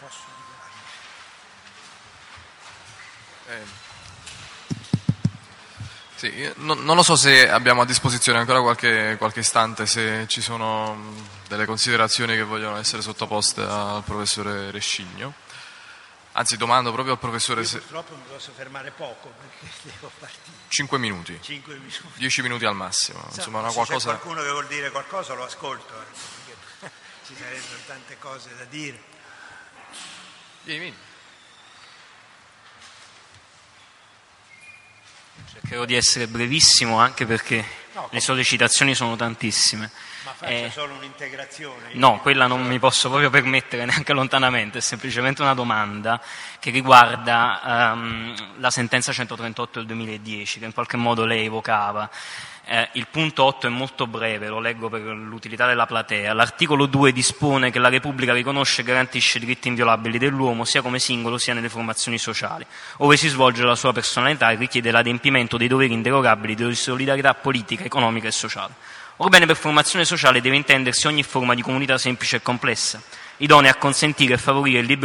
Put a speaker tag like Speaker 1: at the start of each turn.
Speaker 1: Sì, non lo so se abbiamo a disposizione ancora qualche istante, se ci sono delle considerazioni che vogliono essere sottoposte al professore Rescigno. Anzi, domando proprio al professore...
Speaker 2: Io purtroppo mi posso fermare poco perché devo partire.
Speaker 1: 5 minuti.
Speaker 2: 5 minuti.
Speaker 1: 10 minuti al massimo. Insomma, una
Speaker 2: se
Speaker 1: qualcosa...
Speaker 2: c'è qualcuno che vuol dire qualcosa lo ascolto, perché ci sarebbero tante cose da dire.
Speaker 1: Vieni.
Speaker 3: Cercherò di essere brevissimo anche perché le sollecitazioni sono tantissime.
Speaker 2: Ma faccio solo un'integrazione.
Speaker 3: No, quella non mi posso proprio permettere neanche lontanamente, è semplicemente una domanda che riguarda la sentenza 138 del 2010 che in qualche modo lei evocava. Il punto 8 è molto breve, lo leggo per l'utilità della platea. L'articolo 2 dispone che la Repubblica riconosce e garantisce diritti inviolabili dell'uomo sia come singolo sia nelle formazioni sociali, ove si svolge la sua personalità e richiede l'adempimento dei doveri inderogabili di solidarietà politica, economica e sociale. Orbene, per formazione sociale deve intendersi ogni forma di comunità semplice e complessa, idonea a consentire e favorire il libero